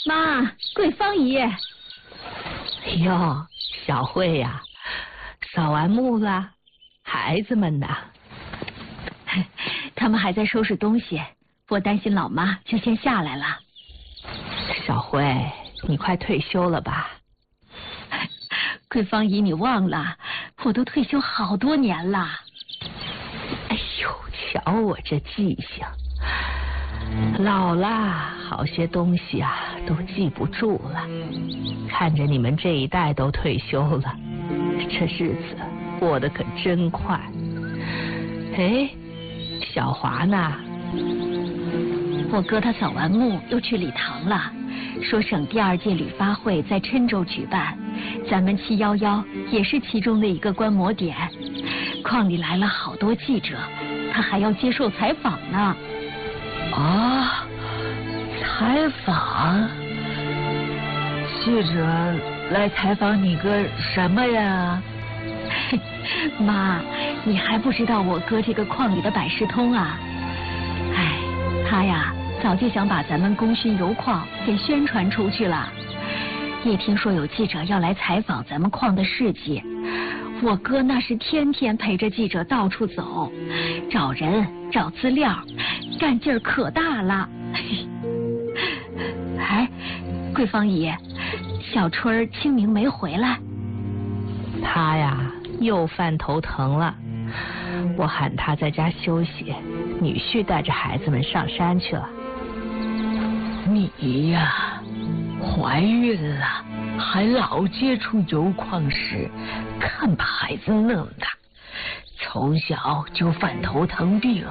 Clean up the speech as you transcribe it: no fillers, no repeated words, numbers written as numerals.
妈，桂芳姨。 哟，小慧呀，扫完墓了，孩子们呢？ 他们还在收拾东西，我担心老妈，就先下来了。 小慧，你快退休了吧？ 桂芳姨，你忘了，我都退休好多年了。 哎呦，瞧我这记性，老了，好些东西啊都记不住了。看着你们这一代都退休了，这日子过得可真快。哎，小华呢？ 我哥他扫完墓又去礼堂了，说省第2届旅发会在郴州举办，咱们711也是其中的一个观摩点。矿里来了好多记者，他还要接受采访呢。 啊，采访？记者来采访你哥什么呀？ 妈，你还不知道我哥这个矿里的百事通啊？哎，他呀早就想把咱们功勋油矿给宣传出去了。一听说有记者要来采访咱们矿的事迹，我哥那是天天陪着记者到处走，找人找资料，干劲儿可大了。哎，桂芳姨，小春清明没回来？ 他呀又犯头疼了，我喊他在家休息，女婿带着孩子们上山去了。 你呀，怀孕了，还老接触油矿时，看把孩子弄的，从小就犯头疼病，